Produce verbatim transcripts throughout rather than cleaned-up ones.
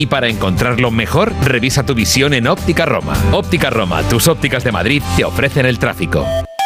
Y para encontrarlo mejor, revisa tu visión en Óptica Roma. Óptica Roma, tus ópticas de Madrid, te ofrecen el tráfico.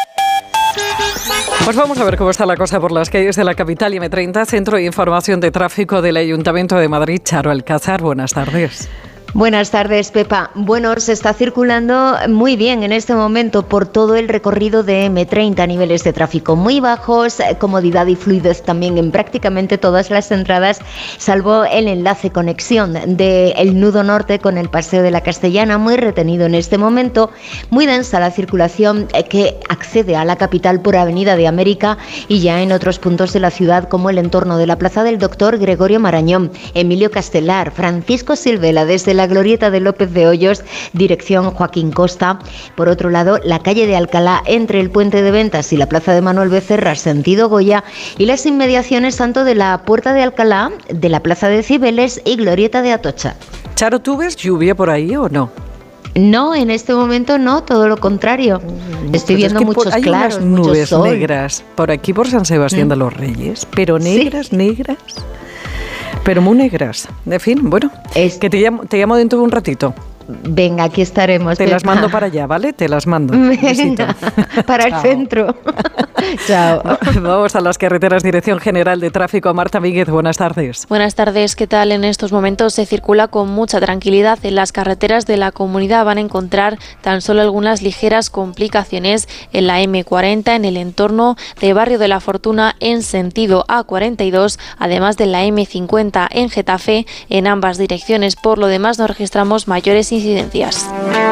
Pues vamos a ver cómo está la cosa por las calles de la capital y eme treinta, Centro de Información de Tráfico del Ayuntamiento de Madrid. Charo Alcázar, buenas tardes. Buenas tardes, Pepa. Bueno, se está circulando muy bien en este momento por todo el recorrido de eme treinta, niveles de tráfico muy bajos, comodidad y fluidez también en prácticamente todas las entradas, salvo el enlace conexión del nudo norte con el Paseo de la Castellana, muy retenido en este momento, muy densa la circulación que accede a la capital por Avenida de América y ya en otros puntos de la ciudad como el entorno de la Plaza del Doctor Gregorio Marañón, Emilio Castelar, Francisco Silvela desde la Glorieta de López de Hoyos, dirección Joaquín Costa. Por otro lado, la calle de Alcalá entre el Puente de Ventas y la Plaza de Manuel Becerra, sentido Goya, y las inmediaciones tanto de la Puerta de Alcalá, de la Plaza de Cibeles y Glorieta de Atocha. Charo, ¿tú ves lluvia por ahí o no? No, en este momento no, todo lo contrario. Estoy pues viendo es que muchos por, hay claros, unas nubes mucho sol. negras por aquí por San Sebastián ¿Mm? de los Reyes, pero negras, ¿sí? negras. Pero muy negras. En fin, bueno, es que te llamo, te llamo dentro de un ratito. Venga, aquí estaremos. Te Pepa. Las mando para allá, ¿vale? Te las mando. Venga, para el centro. Chao. Vamos a las carreteras, Dirección General de Tráfico. Marta Míguez, buenas tardes. Buenas tardes, ¿qué tal? En estos momentos se circula con mucha tranquilidad. En las carreteras de la comunidad van a encontrar tan solo algunas ligeras complicaciones en la eme cuarenta, en el entorno de Barrio de la Fortuna en sentido a cuarenta y dos, además de la eme cincuenta en Getafe, en ambas direcciones. Por lo demás no registramos mayores incidencias.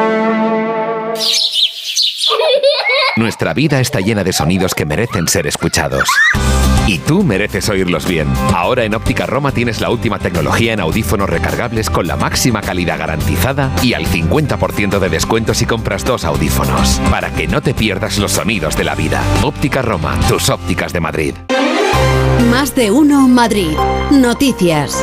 Nuestra vida está llena de sonidos que merecen ser escuchados. Y tú mereces oírlos bien. Ahora en Óptica Roma tienes la última tecnología en audífonos recargables con la máxima calidad garantizada y al cincuenta por ciento de descuento si compras dos audífonos. Para que no te pierdas los sonidos de la vida. Óptica Roma, tus ópticas de Madrid. Más de uno Madrid. Noticias.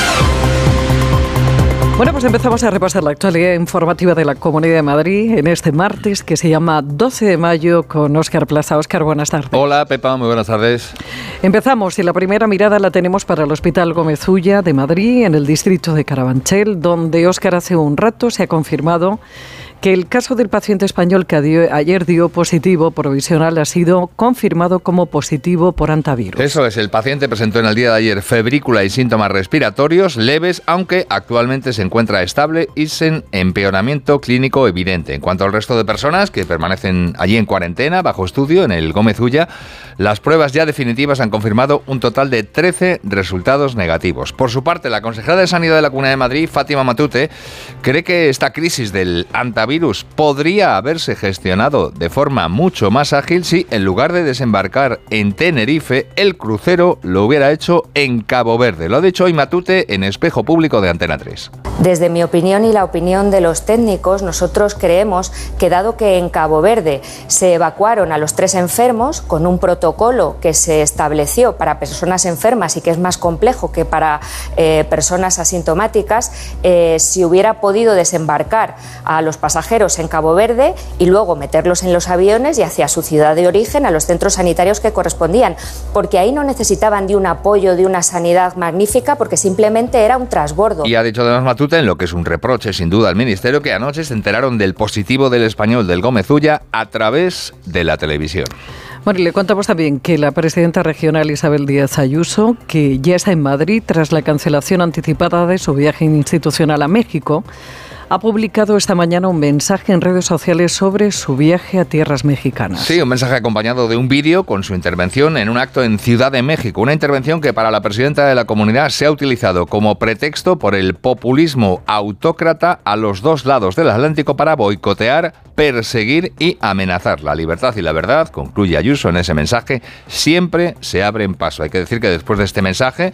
Bueno, pues empezamos a repasar la actualidad informativa de la Comunidad de Madrid en este martes que se llama doce de mayo con Óscar Plaza. Óscar, buenas tardes. Hola, Pepa, muy buenas tardes. Empezamos y la primera mirada la tenemos para el Hospital Gómez Ulla de Madrid, en el distrito de Carabanchel, donde, Óscar, hace un rato se ha confirmado que el caso del paciente español que dio, ayer dio positivo provisional ha sido confirmado como positivo por hantavirus. Eso es, el paciente presentó en el día de ayer febrícula y síntomas respiratorios leves, aunque actualmente se encuentra estable y sin empeoramiento clínico evidente. En cuanto al resto de personas que permanecen allí en cuarentena, bajo estudio, en el Gómez Ulla, las pruebas ya definitivas han confirmado un total de trece resultados negativos. Por su parte, la consejera de Sanidad de la Comunidad de Madrid, Fátima Matute, cree que esta crisis del hantavirus podría haberse gestionado de forma mucho más ágil si, en lugar de desembarcar en Tenerife, el crucero lo hubiera hecho en Cabo Verde. Lo ha dicho hoy Matute en Espejo Público de Antena tres. Desde mi opinión y la opinión de los técnicos, nosotros creemos que dado que en Cabo Verde se evacuaron a los tres enfermos con un protocolo que se estableció para personas enfermas y que es más complejo que para eh, personas asintomáticas, eh, si hubiera podido desembarcar a los pasajeros en Cabo Verde y luego meterlos en los aviones y hacia su ciudad de origen, a los centros sanitarios que correspondían, porque ahí no necesitaban de un apoyo, de una sanidad magnífica, porque simplemente era un trasbordo. Y ha dicho además Matute, en lo que es un reproche sin duda al Ministerio, que anoche se enteraron del positivo del español del Gómez Ulla a través de la televisión. Bueno, y le contamos también que la presidenta regional Isabel Díaz Ayuso, que ya está en Madrid tras la cancelación anticipada de su viaje institucional a México, ha publicado esta mañana un mensaje en redes sociales sobre su viaje a tierras mexicanas. Sí, un mensaje acompañado de un vídeo con su intervención en un acto en Ciudad de México. Una intervención que para la presidenta de la comunidad se ha utilizado como pretexto por el populismo autócrata a los dos lados del Atlántico para boicotear, perseguir y amenazar. La libertad y la verdad, concluye Ayuso en ese mensaje, siempre se abren paso. Hay que decir que después de este mensaje,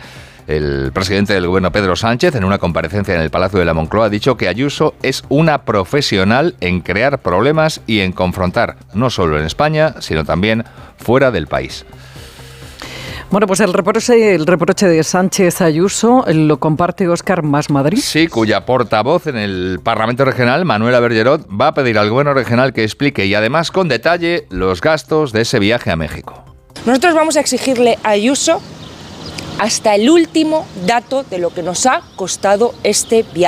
el presidente del gobierno, Pedro Sánchez, en una comparecencia en el Palacio de la Moncloa, ha dicho que Ayuso es una profesional en crear problemas y en confrontar, no solo en España, sino también fuera del país. Bueno, pues el reproche, el reproche de Sánchez Ayuso lo comparte Óscar Más Madrid. Sí, cuya portavoz en el Parlamento Regional, Manuela Bergerot, va a pedir al gobierno regional que explique y además con detalle los gastos de ese viaje a México. Nosotros vamos a exigirle a Ayuso hasta el último dato de lo que nos ha costado este viaje.